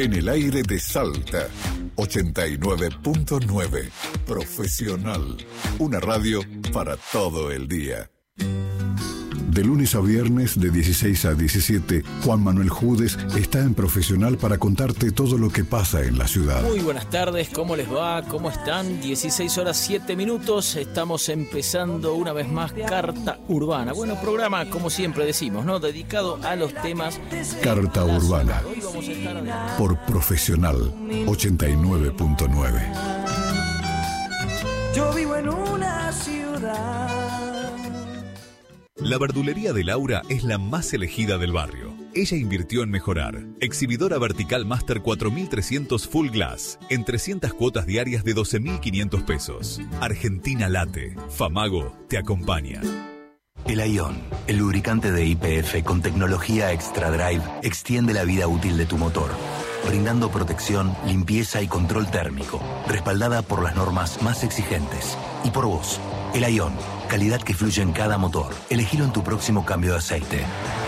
En el aire de Salta, 89.9. Profesional. Una radio para todo el día. De lunes a viernes, de 16 a 17, Juan Manuel Judes está en Profesional para contarte todo lo que pasa en la ciudad. Muy buenas tardes, ¿cómo les va? ¿Cómo están? 16 horas 7 minutos, estamos empezando una vez más Carta Urbana. Bueno, programa, como siempre decimos, ¿no? Dedicado a los temas... Carta Urbana. Hoy vamos a estar... Por Profesional, 89.9. Yo vivo en una ciudad. La verdulería de Laura es la más elegida del barrio. Ella invirtió en mejorar. Exhibidora vertical Master 4300 Full Glass en 300 cuotas diarias de 12.500 pesos. Argentina Late. Famago te acompaña. El Aion, el lubricante de YPF con tecnología Extra Drive, extiende la vida útil de tu motor, brindando protección, limpieza y control térmico, respaldada por las normas más exigentes. Y por vos, el Aion, calidad que fluye en cada motor. Elegilo en tu próximo cambio de aceite.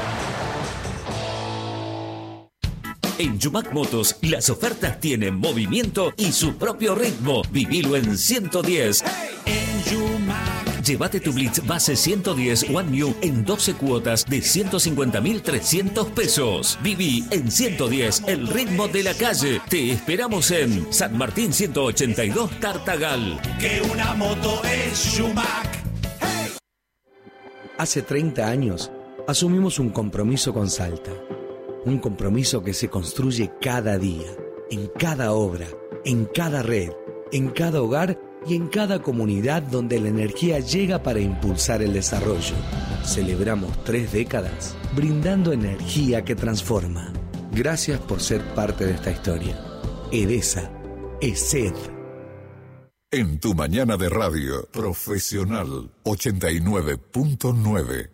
En Yumac Motos, las ofertas tienen movimiento y su propio ritmo. Vivilo en 110. En Yumac. Llévate tu Blitz base 110 One New en 12 cuotas de 150.300 pesos. Viví en 110, el ritmo de la calle. Te esperamos en San Martín 182 Tartagal. Que una moto es Yumac. Hey. Hace 30 años asumimos un compromiso con Salta. Un compromiso que se construye cada día, en cada obra, en cada red, en cada hogar y en cada comunidad donde la energía llega para impulsar el desarrollo. Celebramos 3 décadas brindando energía que transforma. Gracias por ser parte de esta historia. Edesa, ESED. En tu mañana de radio, Profesional 89.9.